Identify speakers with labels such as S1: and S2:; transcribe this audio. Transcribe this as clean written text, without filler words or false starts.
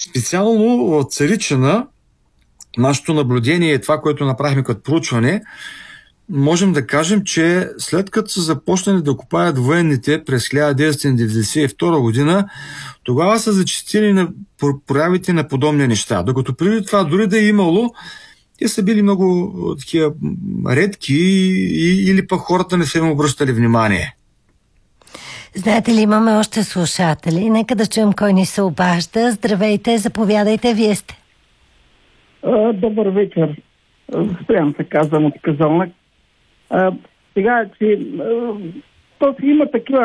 S1: Специално от Царичина, нашето наблюдение и това, което направихме като проучване, можем да кажем, че след като са започнали да копаят военните през 1992 година, тогава са зачестили на проявите на подобни неща. Докато преди това, дори да е имало, те са били много такива редки или пък хората не са им обръщали внимание.
S2: Знаете ли, имаме още слушатели. Нека да чуем кой ни се обажда. Здравейте, заповядайте, вие сте.
S3: Добър вечер. Стоян се казвам от Казалнак. Сега, че то си има такива